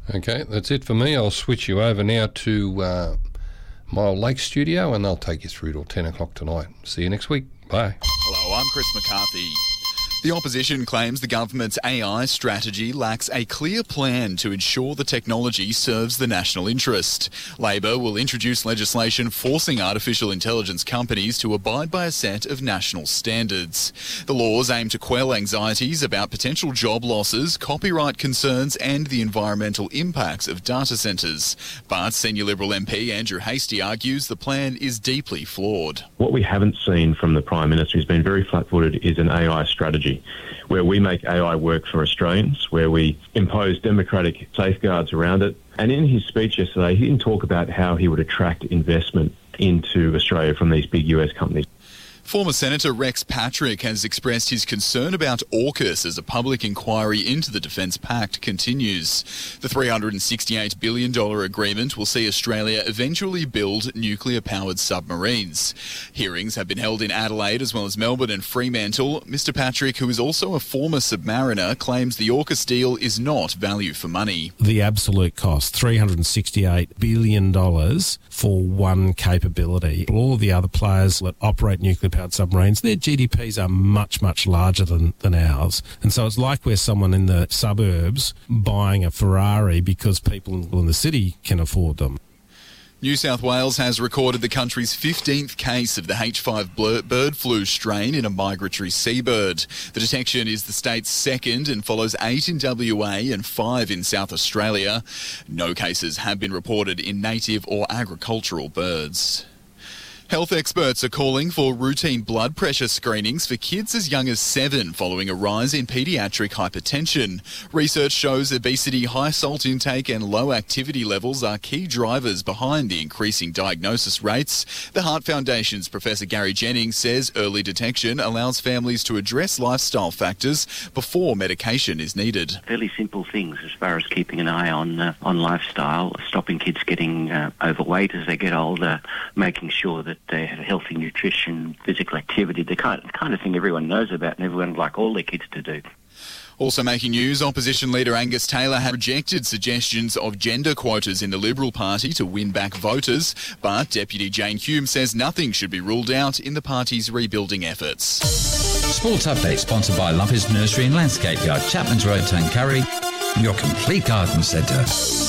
Okay, that's it for me. I'll switch you over now to Mile Lake Studio, and they'll take you through till 10 o'clock tonight. See you next week. Bye. Hello, I'm Chris McCarthy. The opposition claims the government's AI strategy lacks a clear plan to ensure the technology serves the national interest. Labor will introduce legislation forcing artificial intelligence companies to abide by a set of national standards. The laws aim to quell anxieties about potential job losses, copyright concerns and the environmental impacts of data centres. But senior Liberal MP Andrew Hastie argues the plan is deeply flawed. What we haven't seen from the Prime Minister, who's been very flat-footed, is an AI strategy where we make AI work for Australians, where we impose democratic safeguards around it. And in his speech yesterday, he didn't talk about how he would attract investment into Australia from these big US companies. Former Senator Rex Patrick has expressed his concern about AUKUS as a public inquiry into the Defence Pact continues. The $368 billion agreement will see Australia eventually build nuclear-powered submarines. Hearings have been held in Adelaide as well as Melbourne and Fremantle. Mr Patrick, who is also a former submariner, claims the AUKUS deal is not value for money. The absolute cost, $368 billion for one capability. All of the other players that operate nuclear-powered submarines, their GDPs are much, much larger than ours. And so it's like we're someone in the suburbs buying a Ferrari because people in the city can afford them. New South Wales has recorded the country's 15th case of the H5 bird flu strain in a migratory seabird. The detection is the state's second and follows 8 in WA and 5 in South Australia. No cases have been reported in native or agricultural birds. Health experts are calling for routine blood pressure screenings for kids as young as 7 following a rise in paediatric hypertension. Research shows obesity, high salt intake and low activity levels are key drivers behind the increasing diagnosis rates. The Heart Foundation's Professor Gary Jennings says early detection allows families to address lifestyle factors before medication is needed. Fairly simple things as far as keeping an eye on lifestyle, stopping kids getting overweight as they get older, making sure that they have healthy nutrition, physical activity, the kind of thing everyone knows about and everyone would like all their kids to do. Also making news, opposition leader Angus Taylor has rejected suggestions of gender quotas in the Liberal Party to win back voters, but Deputy Jane Hume says nothing should be ruled out in the party's rebuilding efforts. Sports Update sponsored by Lumpers Nursery and Landscape Yard, Chapman's Road, Tuncurry, your complete garden centre.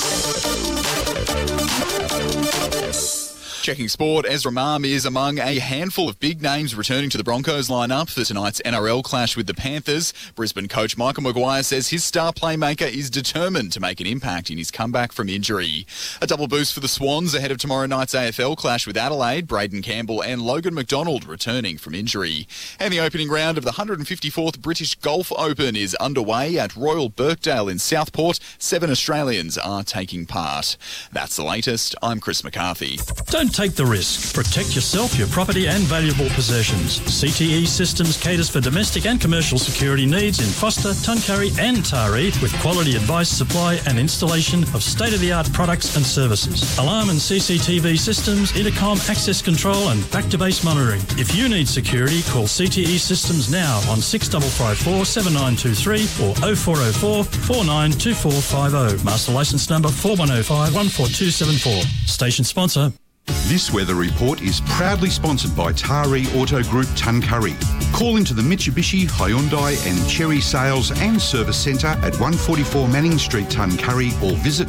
Checking sport, Ezra Mam is among a handful of big names returning to the Broncos lineup for tonight's NRL clash with the Panthers. Brisbane coach Michael Maguire says his star playmaker is determined to make an impact in his comeback from injury. A double boost for the Swans ahead of tomorrow night's AFL clash with Adelaide, Braden Campbell and Logan McDonald returning from injury. And the opening round of the 154th British Golf Open is underway at Royal Birkdale in Southport. 7 Australians are taking part. That's the latest. I'm Chris McCarthy. Don't take the risk. Protect yourself, your property and valuable possessions. CTE Systems caters for domestic and commercial security needs in Foster, Tuncurry and Taree with quality advice, supply and installation of state-of-the-art products and services. Alarm and CCTV systems, intercom, access control and back-to-base monitoring. If you need security, call CTE Systems now on 6554 7923 or 0404 492450. Master licence number 4105 14274. Station sponsor. This weather report is proudly sponsored by Taree Auto Group Tuncurry. Call into the Mitsubishi, Hyundai and Chery Sales and Service Centre at 144 Manning Street, Tuncurry or visit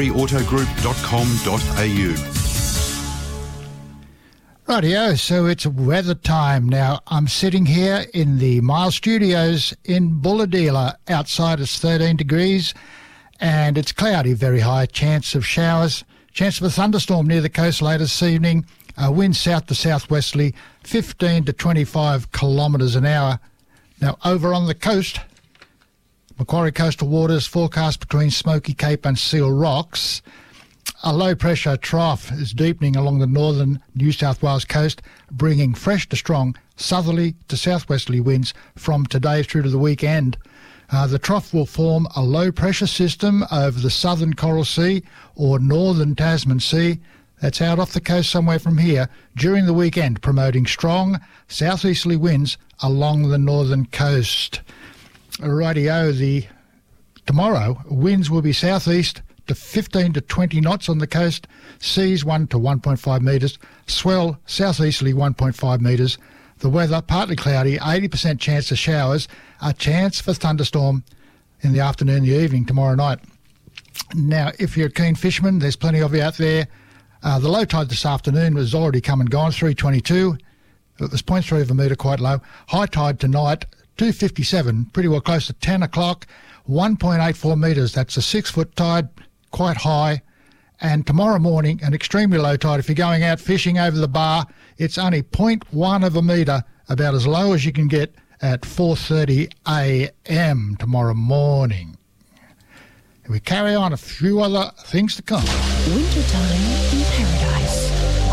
tareautogroup.com.au. Rightio, so it's weather time now. I'm sitting here in the Mile Studios in Bulahdelah. Outside it's 13 degrees and it's cloudy, very high chance of showers. Chance of a thunderstorm near the coast later this evening. Wind south to southwesterly, 15 to 25 kilometres an hour. Now, over on the coast, Macquarie coastal waters forecast between Smoky Cape and Seal Rocks. A low-pressure trough is deepening along the northern New South Wales coast, bringing fresh to strong southerly to southwesterly winds from today through to the weekend. The trough will form a low-pressure system over the southern Coral Sea or northern Tasman Sea. That's out off the coast somewhere from here during the weekend, promoting strong southeasterly winds along the northern coast. Rightio, tomorrow winds will be southeast to 15 to 20 knots on the coast, seas 1 to 1.5 metres, swell southeasterly 1.5 metres. The weather, partly cloudy, 80% chance of showers, a chance for thunderstorm in the afternoon and the evening tomorrow night. Now, if you're a keen fisherman, there's plenty of you out there. The low tide this afternoon was already come and gone, 3:22. It was 0.3 of a metre, quite low. High tide tonight, 2:57, pretty well close to 10 o'clock, 1.84 metres. That's a 6-foot tide, quite high. And tomorrow morning, an extremely low tide. If you're going out fishing over the bar, it's only 0.1 of a metre, about as low as you can get at 4:30 a.m. tomorrow morning. We carry on, a few other things to come. Wintertime in Paradise.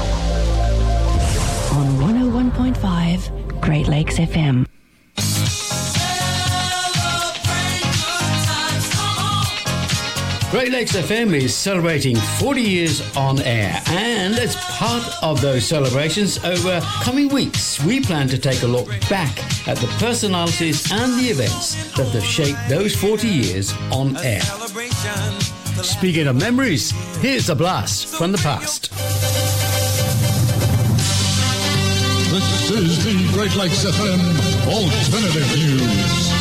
On 101.5 Great Lakes FM. Great Lakes FM is celebrating 40 years on air, and as part of those celebrations over coming weeks, we plan to take a look back at the personalities and the events that have shaped those 40 years on air. Speaking of memories, here's a blast from the past. This is the Great Lakes FM Alternative News.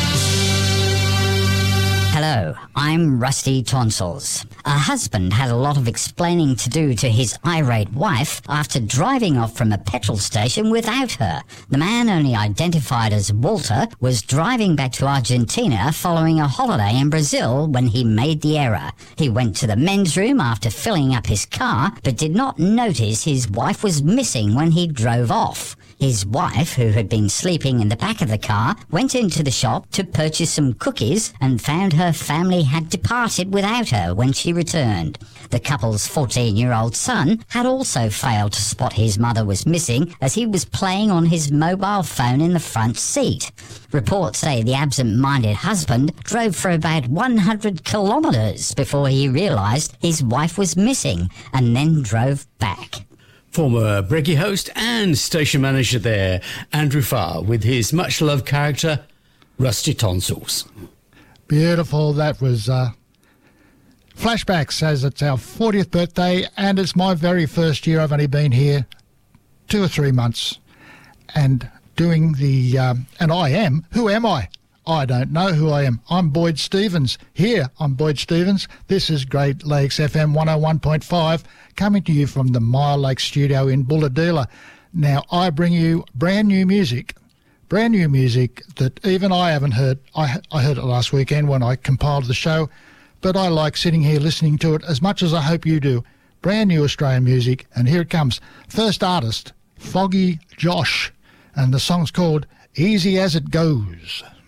Hello, I'm Rusty Tonsils. A husband had a lot of explaining to do to his irate wife after driving off from a petrol station without her. The man, only identified as Walter, was driving back to Argentina following a holiday in Brazil when he made the error. He went to the men's room after filling up his car, but did not notice his wife was missing when he drove off. His wife, who had been sleeping in the back of the car, went into the shop to purchase some cookies and found her family had departed without her when she returned. The couple's 14-year-old son had also failed to spot his mother was missing as he was playing on his mobile phone in the front seat. Reports say the absent-minded husband drove for about 100 kilometres before he realised his wife was missing and then drove back. Former Brekkie host and station manager there, Andrew Farr, with his much-loved character, Rusty Tonsils. Beautiful. That was flashbacks as it's our 40th birthday and it's my very first year. I've only been here 2 or 3 months and doing the... and I am... Who am I? I don't know who I am. I'm Boyd Stevens. Here, I'm Boyd Stevens. This is Great Lakes FM 101.5, coming to you from the Mile Lake studio in Bulahdelah. Now, I bring you brand new music that even I haven't heard. I heard it last weekend when I compiled the show, but I like sitting here listening to it as much as I hope you do. Brand new Australian music, and here it comes. First artist, Foggy Josh, and the song's called Easy As It Goes.